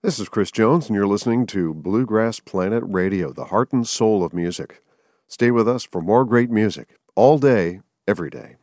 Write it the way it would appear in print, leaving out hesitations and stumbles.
This is Chris Jones, and you're listening to Bluegrass Planet Radio, the heart and soul of music. Stay with us for more great music, all day, every day.